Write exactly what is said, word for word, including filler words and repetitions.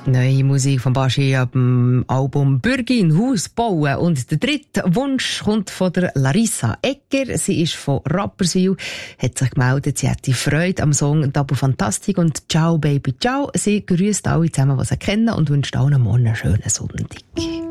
Neue Musik von Baschi ab dem Album Bürgin Haus bauen. Und der dritte Wunsch kommt von der Larissa Egger. Sie ist von Rapperswil, hat sich gemeldet, sie hätte Freude am Song Double Fantastic und Ciao Baby Ciao. Sie grüßt alle zusammen, die sie kennen und wünscht allen morgen einen schönen Sonntag.